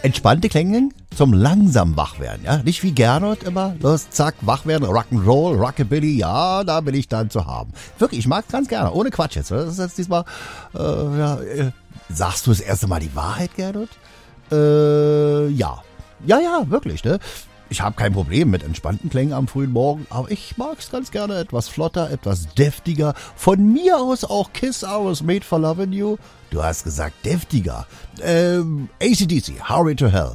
Entspannte Klänge zum langsam Wachwerden, ja? Nicht wie Gernot immer, los, zack, wachwerden, Rock'n'Roll, Rockabilly, ja, da bin ich dann zu haben. Wirklich, ich mag's ganz gerne, ohne Quatsch jetzt. Das ist jetzt diesmal, sagst du das erste Mal die Wahrheit, Gernot? Ja. Ja, wirklich, ne? Ich habe kein Problem mit entspannten Klängen am frühen Morgen, aber ich mag's ganz gerne etwas flotter, etwas deftiger. Von mir aus auch Kiss I Was Made for Lovin' You. Du hast gesagt deftiger. AC/DC, Hurry to Hell.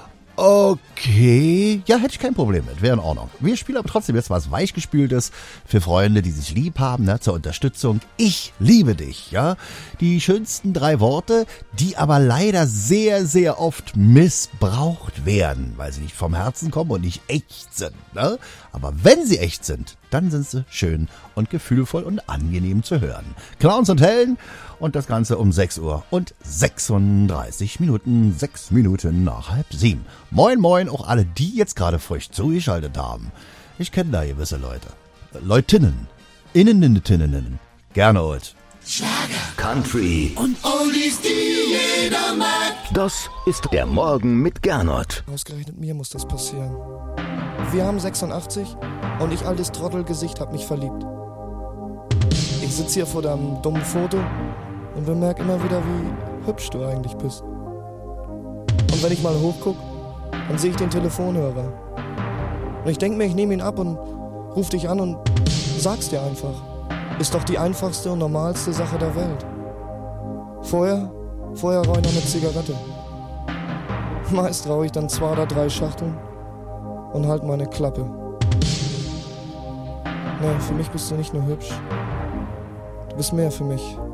Okay, ja, hätte ich kein Problem mit, wäre in Ordnung. Wir spielen aber trotzdem jetzt was Weichgespültes für Freunde, die sich lieb haben, ne, zur Unterstützung. Ich liebe dich, ja. Die schönsten 3 Worte, die aber leider sehr, sehr oft missbraucht werden, weil sie nicht vom Herzen kommen und nicht echt sind, ne. Aber wenn sie echt sind, dann sind sie schön und gefühlvoll und angenehm zu hören. Clowns und Helden und das Ganze um 6 Uhr und 36 Minuten, 6 Minuten nach 6:30. Moin, moin, auch alle, die jetzt gerade frisch zugeschaltet haben. Ich kenne da gewisse Leute. Leutinnen, Inneninnen, Gernot, Schlager, Country und Oldies, die jeder mag. Das ist der Morgen mit Gernot. Ausgerechnet mir muss das passieren. Wir haben 86 und ich, altes Trottelgesicht, hab mich verliebt. Ich sitz hier vor deinem dummen Foto und bemerk immer wieder, wie hübsch du eigentlich bist. Und wenn ich mal hochguck, dann sehe ich den Telefonhörer. Und ich denk mir, ich nehme ihn ab und ruf dich an und sag's dir einfach. Ist doch die einfachste und normalste Sache der Welt. Vorher rauch ich noch eine Zigarette. Meist rauch ich dann 2 oder 3 Schachteln und halt meine Klappe. Nee, für mich bist du nicht nur hübsch. Du bist mehr für mich.